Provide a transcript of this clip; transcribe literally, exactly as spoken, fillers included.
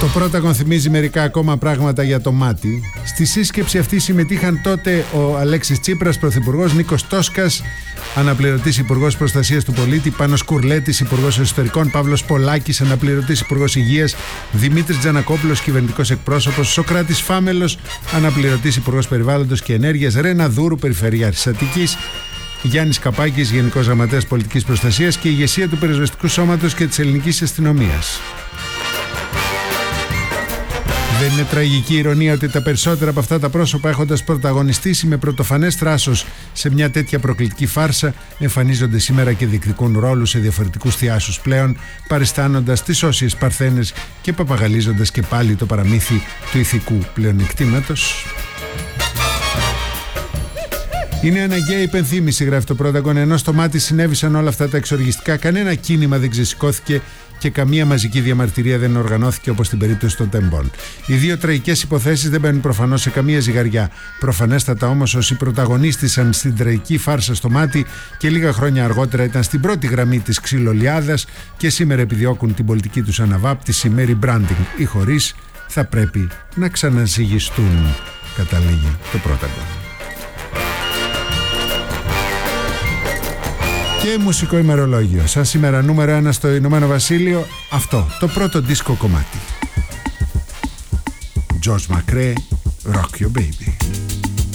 Το Πρόταγον θυμίζει μερικά ακόμα πράγματα για το μάτι. Στη σύσκεψη αυτή συμμετείχαν τότε ο Αλέξης Τσίπρας, πρωθυπουργός, Νίκος Τόσκας, αναπληρωτής υπουργός προστασίας του πολίτη, Πάνος Κουρλέτης, υπουργός εσωτερικών, Παύλος Πολάκης, αναπληρωτής υπουργός υγείας, Δημήτρης Τζανακόπουλος, κυβερνητικός εκπρόσωπος, Σοκράτης Φάμελος, αναπληρωτής υπουργός περιβάλλοντος και ενέργειας, Ρένα Δούρου, περιφερειάρχης Αττικής, Γιάννης Καπάκης, γενικός γραμματέας πολιτικής προστασίας και ηγεσία του πυροσβεστικού σώματος και της ελληνικής αστυνομίας. Δεν είναι τραγική ηρωνία ότι τα περισσότερα από αυτά τα πρόσωπα, έχοντας πρωταγωνιστήσει με πρωτοφανές θράσος σε μια τέτοια προκλητική φάρσα, εμφανίζονται σήμερα και διεκδικούν ρόλους σε διαφορετικούς θειάσους πλέον, παριστάνοντας τις όσιες παρθένες και παπαγαλίζοντας και πάλι το παραμύθι του ηθικού πλεονεκτήματος. Είναι αναγκαία υπενθύμηση, γράφει το Πρόταγον, ενώ στο μάτι συνέβησαν όλα αυτά τα εξοργιστικά, κανένα κίνημα δεν ξεσηκώθηκε και καμία μαζική διαμαρτυρία δεν οργανώθηκε όπως στην περίπτωση των τεμπών. Οι δύο τραγικές υποθέσεις δεν μπαίνουν προφανώς σε καμία ζυγαριά. Προφανέστατα όμως όσοι πρωταγωνίστησαν στην τραγική φάρσα στο μάτι και λίγα χρόνια αργότερα ήταν στην πρώτη γραμμή της ξυλολιάδας και σήμερα επιδιώκουν την πολιτική τους αναβάπτιση με rebranding ή χωρίς, θα πρέπει να ξαναζυγιστούν, καταλήγει το Πρόταγον. Και μουσικό ημερολόγιο. Σαν σήμερα νούμερο ένα στο Ηνωμένο Βασίλειο, αυτό, το πρώτο δίσκο κομμάτι. George McRae, Rock Your Baby.